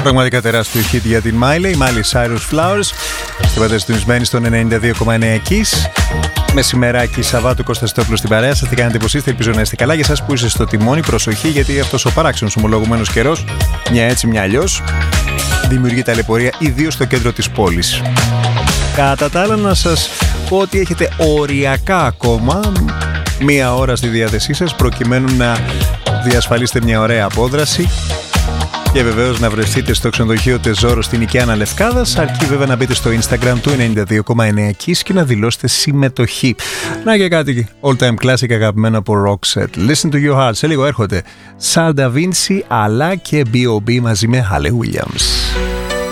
Πραγματικά τεράστιο hit για την Miley Cyrus Flowers. Στην παντρεστημισμένη στον 92,9 Kiss. Μεσημεράκι Σαββάτου, Κώστας Τόπουλος στην παρέα σας. Τι κάνετε, πως είστε? Ελπίζω να είστε καλά. Για εσάς που είστε στο τιμόνι, προσοχή, γιατί αυτός ο παράξενος ομολογουμένος καιρός, μια έτσι μια αλλιώς, δημιουργεί ταλαιπωρία ιδίως στο κέντρο της πόλης. Κατά τα άλλα, να σας πω ότι έχετε οριακά ακόμα μία ώρα στη διάθεσή σας προκειμένου να διασφαλίσετε μια ωραία απόδραση και βεβαίως να βρεθείτε στο ξενοδοχείο Τεζόρο στην Οικιάνα Λευκάδας, αρκεί βέβαια να μπείτε στο Instagram του 92,9 Kiss και να δηλώσετε συμμετοχή. Να και κάτι all time classic αγαπημένο από Roxette. Listen to your heart. Σε λίγο έρχονται Sal Da Vinci αλλά και B.O.B. μαζί με Halle Williams.